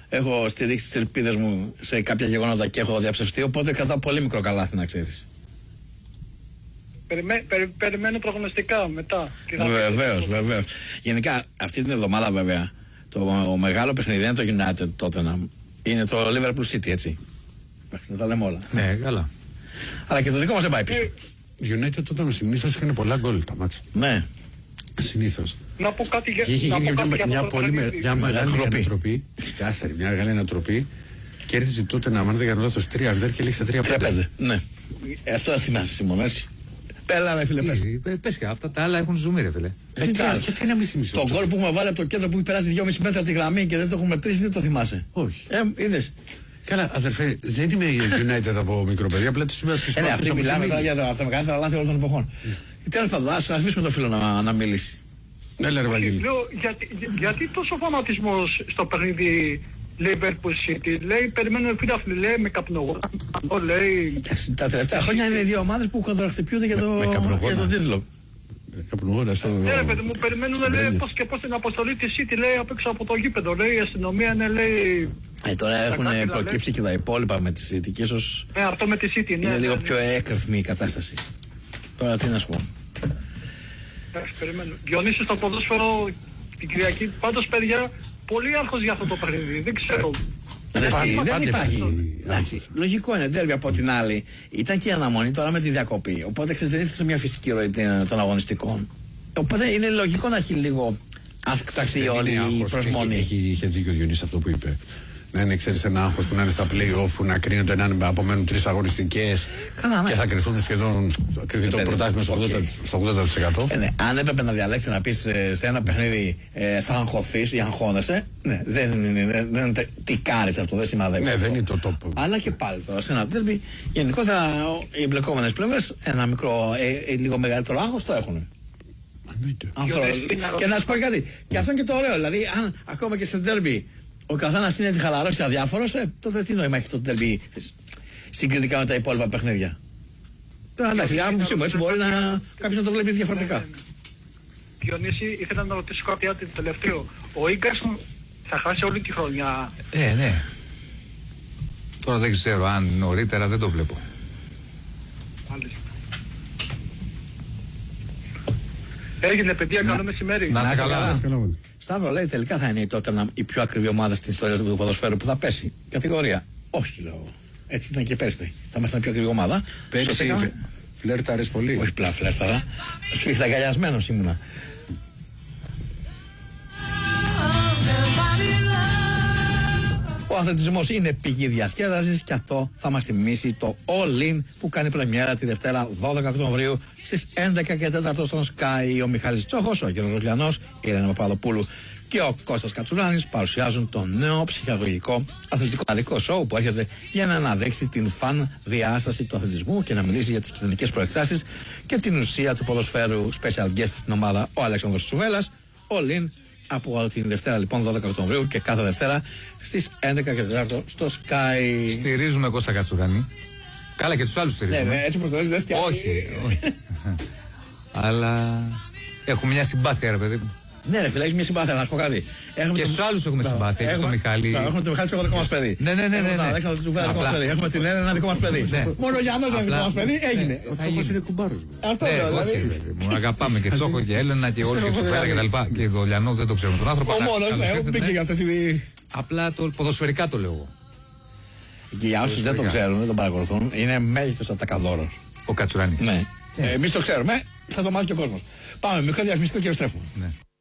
έχω στηρίξει τις ελπίδες μου σε κάποια γεγονότα και έχω διαψευστεί. Οπότε κρατάω πολύ μικρό καλάθι, να ξέρεις. Περιμένω προγνωστικά μετά. Βεβαίως. Γενικά αυτή την εβδομάδα βέβαια το μεγάλο παιχνίδι είναι το United Tottenham. Είναι το Liverpool City, έτσι. Εντάξει, να τα λέμε όλα. Ναι, καλά. Αλλά και το δικό μας δεν πάει πίσω. United Tottenham συνήθως είχαν πολλά γκολ τα μάτσα. Ναι. Συνήθως. Να πω κάτι για είχε γίνει μια μεγάλη ανατροπή. Μια μεγάλη ανατροπή. Κέρδισε τότε να μάθει για να δώσει 3-0 και λήξε 3-5. Ναι. Αυτό θα θυμάσαι, Σιμών, έτσι. Πέλα, ρε φίλε, πες και αυτά τα άλλα έχουν ζουμί, ρε φίλε. Γιατί να μην θυμίσω. Το γκολ που έχουμε βάλει από το κέντρο που έχει περάσει 2,5 μέτρα από τη γραμμή και δεν το έχουμε μετρήσει, δεν το θυμάσαι. Όχι. Είδες. Καλά, αδερφέ, δεν είμαι United από μικρό παιδί. Απλά τους είπα. Αυτοί μιλάμε τώρα για τα μεγαλύτερα λάθη όλων των εποχών. Τέλος πάντων, ας αφήσουμε το φίλο να μιλήσει. Ναι, λέει, Βαγγέλη. Γιατί τόσο φανατισμός στο παιχνίδι Liverpool City? Λέει, περιμένουμε φίλοι, λέει, με καπνογόνα. Λέει. Τα τελευταία χρόνια είναι δύο ομάδες που χονδροχτυπιούνται για τον τίτλο. Καπνογόνα στο. Ναι, παιδί μου, περιμένουμε, λέει, πώς και πώς την αποστολή της City, λέει, απ' έξω από το γήπεδο. Λέει, η αστυνομία είναι, λέει. Τώρα έχουν προκύψει και τα υπόλοιπα με τη City και ίσως ναι, αυτό με τη City, ναι, είναι λίγο πιο έκρηθμη η κατάσταση. Τώρα τι να σου πω. Περιμένω. Διονύση στο ποδόσφαιρο την Κυριακή. Πάντως, παιδιά, πολύ άγχος για αυτό το παιχνίδι. Δεν ξέρω. Δεν υπάρχει. Λογικό είναι, ντέρμπι από την άλλη. Ήταν και η αναμονή τώρα με τη διακοπή. Οπότε ξέρεις, δεν ήρθε μια φυσική ροή των αγωνιστικών. Οπότε είναι λογικό να έχει λίγο αυξηθεί όλη η προσμονή. Είχε δίκιο ο Διονύσης αυτό που είπε. Να είναι, ξέρεις, ένα άγχος που να είναι στα play-off, που να κρίνονται αν απομένουν 3 αγωνιστικές και θα κρυθούν σχεδόν το πρωτάθλημα στο 80%. Ναι, αν έπρεπε να διαλέξει να πεις σε ένα παιχνίδι θα αγχωθείς ή αγχώνεσαι, ναι, δεν είναι τι κάνεις αυτό, δεν σημαδεύει. Ναι, δεν είναι το top. Αλλά και πάλι τώρα σε ένα τέρμπι, γενικότερα οι εμπλεκόμενες πλευρές ένα μικρό, λίγο μεγαλύτερο άγχος το έχουν. Και να σου πω κάτι, και αυτό είναι και το ωραίο, δηλαδή αν ακόμα και σε τέρμπι ο καθένας είναι έτσι χαλαρός και αδιάφορος, τότε τι νόημα έχει το τέρμπι συγκριτικά με τα υπόλοιπα παιχνίδια. Τώρα εντάξει, η άποψή μου έτσι μπορεί να κάποιος να το βλέπει διαφορετικά. Διονύση, ήθελα να ρωτήσω κάτι άλλο τελευταίο. Ο Ίγκαρσον θα χάσει όλη τη χρονιά. Ναι. Τώρα δεν ξέρω αν νωρίτερα, δεν το βλέπω. Μάλιστα. Έγινε, παιδιά, καλό μεσημέρι. Να είστε καλά. Σταύρο, λέει τελικά θα είναι η Tottenham η πιο ακριβή ομάδα στην ιστορία του ποδοσφαίρου που θα πέσει κατηγορία. Όχι, λέω. Έτσι ήταν και πέρσι. Θα είμαστε μια πιο ακριβή ομάδα. Πέρσι φλέρταρες πολύ. Όχι πλά φλέρταρα. Σου ήρθα αγκαλιασμένος ήμουνα. Ο αθλητισμός είναι πηγή διασκέδασης και αυτό θα μας θυμίσει το All In που κάνει πρεμιέρα τη Δευτέρα 12 Οκτωβρίου στις 11 και 4 στον Sky. Ο Μιχάλης Τσόχος, ο Γιώργος Λιανός, η Ελένα Παπαδοπούλου και ο Κώστας Κατσουράνης παρουσιάζουν το νέο ψυχαγωγικό αθλητικό αδικό σοου που έρχεται για να αναδείξει την φαν διάσταση του αθλητισμού και να μιλήσει για τις κοινωνικές προεκτάσεις και την ουσία του ποδοσφαίρου. Special guest στην ομάδα ο Αλέξανδρος Τσουβέλλας. All In από την Δευτέρα λοιπόν 12 Οκτωβρίου και κάθε Δευτέρα στις 11 και 4 στο Sky. Στηρίζουμε Κώστα Κατσουράνη. Καλά, και τους άλλους στηρίζουμε. Ναι, έτσι πως το λες και όχι. Αλλά έχουμε μια συμπάθεια, ρε παιδί μου. Ναι, ρε φίλε, έχεις μια συμπάθεια, να σου πω κάτι. Και στους άλλους έχουμε συμπάθεια. Έχεις τον Μιχάλη. Έχουμε τον Μιχάλη, δικό μας παιδί. Ναι. Έχουμε τον Αλέξανδρο Τσουβέλλα, δικό μας παιδί. Έχουμε την Έλενα, δικό μας παιδί. Μόνο ο Γιάννος είναι δικό μας παιδί. Έγινε. Ο Τσόχος είναι κουμπάρος μου. Αυτό λέω, δηλαδή. Μου αγαπάμε και Τσόχο και Έλενα και όλους και Τσουβέλλα και τα λοιπά. Και τον Λιανό δεν το ξέρουμε τον άνθρωπο. Ο μόνος, ναι, μπήκε για αυτές τις. Απλά ποδοσφαιρικά το λέω εγώ. Και για όσους δεν το ξέρουν, δεν τον παρακολουθούν, είναι μέγιστος ατακαδόρος. Ο Κατσουράνης. Ναι. Εμείς το ξέρουμε, θα το μάθει και ο κόσμος. Πάμε, μικρό διαφημιστικό και επιστρέφουμε.